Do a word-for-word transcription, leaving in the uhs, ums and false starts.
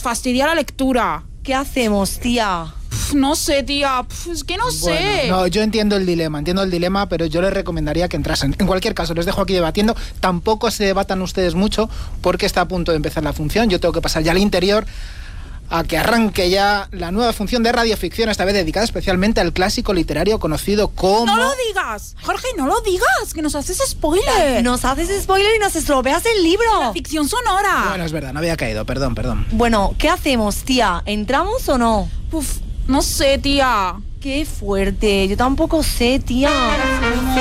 fastidia la lectura. ¿Qué hacemos, tía? Pff, no sé, tía. Pff, es que no sé. Bueno, no, yo entiendo el dilema, entiendo el dilema, pero yo les recomendaría que entrasen. En cualquier caso, les dejo aquí debatiendo. Tampoco se debatan ustedes mucho porque está a punto de empezar la función. Yo tengo que pasar ya al interior a que arranque ya la nueva función de radioficción, esta vez dedicada especialmente al clásico literario conocido como... ¡No lo digas! Jorge, no lo digas, que nos haces spoiler. Nos haces spoiler y nos estropeas el libro. La ficción sonora. Bueno, es verdad, no había caído, perdón, perdón. Bueno, ¿qué hacemos, tía? ¿Entramos o no? Uf, no sé, tía. Qué fuerte, yo tampoco sé, tía.